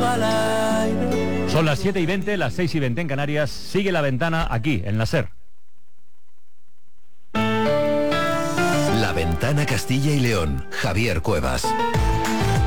Son las 7:20, las 6:20 en Canarias. Sigue La Ventana aquí, en la SER. La Ventana Castilla y León, Javier Cuevas.